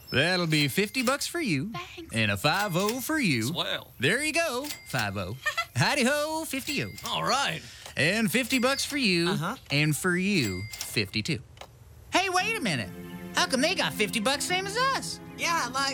That'll be $50 for you. Thanks. And a 50 for you. Swell. There you go, 50. Howdy ho, 50. All right. And $50 for you. And for you, 52. Hey, wait a minute. How come they got $50 same as us? Yeah,